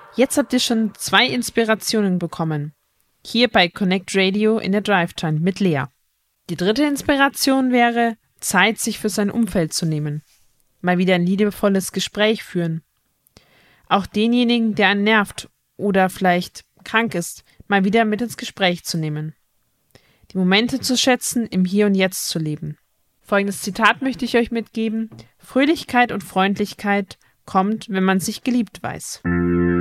Jetzt habt ihr schon 2 Inspirationen bekommen. Hier bei Connect Radio in der Drive Time mit Lea. Die 3. Inspiration wäre, Zeit sich für sein Umfeld zu nehmen. Mal wieder ein liebevolles Gespräch führen. Auch denjenigen, der einen nervt oder vielleicht krank ist, mal wieder mit ins Gespräch zu nehmen. Die Momente zu schätzen, im Hier und Jetzt zu leben. Folgendes Zitat möchte ich euch mitgeben. Fröhlichkeit und Freundlichkeit kommt, wenn man sich geliebt weiß.